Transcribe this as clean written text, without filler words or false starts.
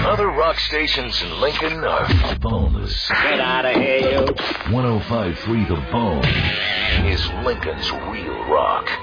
Other rock stations in Lincoln are boneless. Get out of here, you. 105.3 The Bone is Lincoln's real rock.